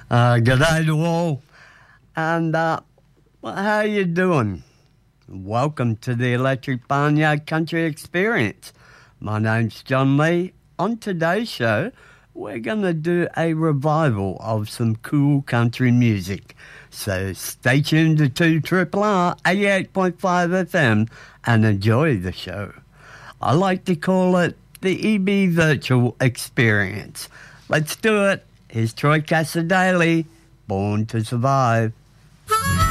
Good day to all. And how you doing? Welcome to the Electric Barnyard Country Experience. My name's John Lee. On today's show, we're going to do a revival of some cool country music. So stay tuned to 2RRR 88.5 FM and enjoy the show. I like to call it the EB Virtual Experience. Let's do it. Here's Troy Cassar-Daley, Born to Survive.